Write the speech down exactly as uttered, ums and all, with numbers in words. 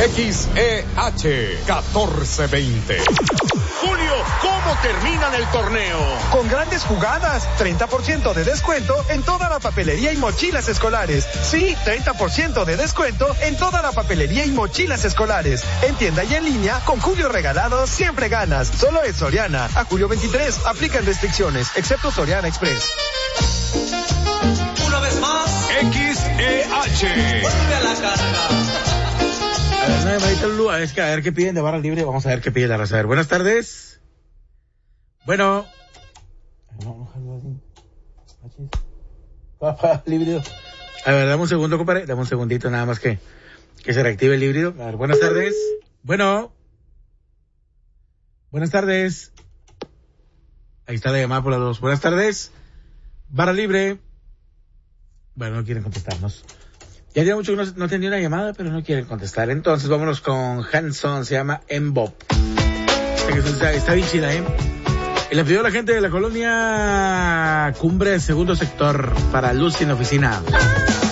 X E H catorce veinte. Julio, ¿cómo terminan el torneo? Con grandes jugadas, treinta por ciento de descuento en toda la papelería y mochilas escolares. Sí, treinta por ciento de descuento en toda la papelería y mochilas escolares. En tienda y en línea, con Julio regalado, siempre ganas. Solo es Soriana. A julio veintitrés, aplican restricciones, excepto Soriana Express. Una vez más, X E H. vuelve a la carga. A ver, no, Marita Lulu, a ver, es que a ver qué piden de barra libre. Vamos a ver qué pide la raza. A ver, buenas tardes. Bueno. No, no, papá, el híbrido. A ver, dame un segundo, compadre. Dame un segundito nada más que, que se reactive el híbrido. A ver, buenas tardes. Bueno. Buenas tardes. Ahí está la llamada por las dos. Buenas tardes. Barra libre. Bueno, no quieren contestarnos. Ya tiene mucho que no, no tenía una llamada, pero no quieren contestar. Entonces vámonos con Hanson, se llama Mbop. Está, está bien chida, ¿eh? Y le pidió a la gente de la colonia Cumbre, segundo sector, para Luz en Oficina.